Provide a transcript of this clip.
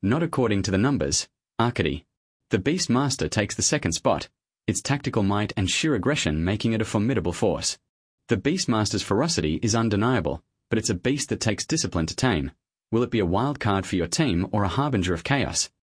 Not according to the numbers. Arcady. The Beastmaster takes the second spot, its tactical might and sheer aggression making it a formidable force. The Beastmaster's ferocity is undeniable, but it's a beast that takes discipline to tame. Will it be a wild card for your team or a harbinger of chaos?